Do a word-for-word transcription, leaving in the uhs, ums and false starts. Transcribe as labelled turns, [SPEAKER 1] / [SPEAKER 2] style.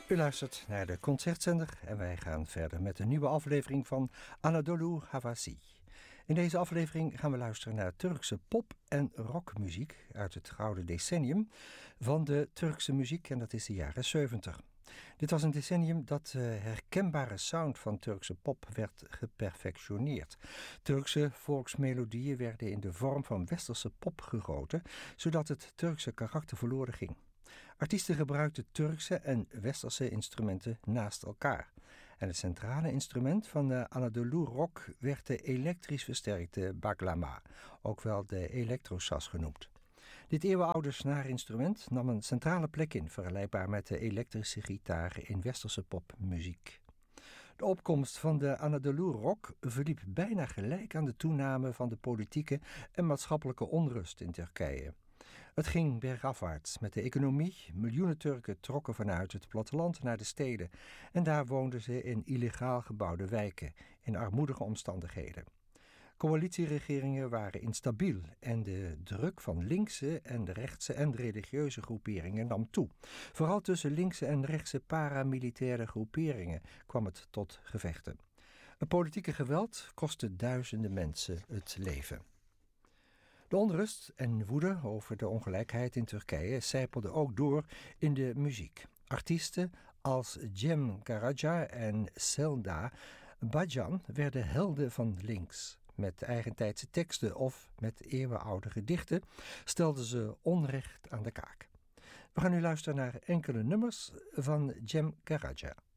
[SPEAKER 1] U luistert naar de Concertzender en wij gaan verder met een nieuwe aflevering van Anadolu Havasi. In deze aflevering gaan we luisteren naar Turkse pop- en rockmuziek uit het gouden decennium van de Turkse muziek, en dat is de jaren zeventig. Dit was een decennium dat de herkenbare sound van Turkse pop werd geperfectioneerd. Turkse volksmelodieën werden in de vorm van westerse pop gegoten, zodat het Turkse karakter verloren ging. Artiesten gebruikten Turkse en westerse instrumenten naast elkaar. En het centrale instrument van de Anadolu rock werd de elektrisch versterkte baklama, ook wel de elektrosas genoemd. Dit eeuwenoude snaarinstrument nam een centrale plek in, vergelijkbaar met de elektrische gitaar in westerse popmuziek. De opkomst van de Anadolu rock verliep bijna gelijk aan de toename van de politieke en maatschappelijke onrust in Turkije. Het ging bergafwaarts met de economie. Miljoenen Turken trokken vanuit het platteland naar de steden en daar woonden ze in illegaal gebouwde wijken, in armoedige omstandigheden. Coalitieregeringen waren instabiel en de druk van linkse en rechtse en religieuze groeperingen nam toe. Vooral tussen linkse en rechtse paramilitaire groeperingen kwam het tot gevechten. Het politieke geweld kostte duizenden mensen het leven. De onrust en woede over de ongelijkheid in Turkije sijpelde ook door in de muziek. Artiesten als Cem Karaca en Selda Bacan werden helden van links. Met eigentijdse teksten of met eeuwenoude gedichten stelden ze onrecht aan de kaak. We gaan nu luisteren naar enkele nummers van Cem Karaca.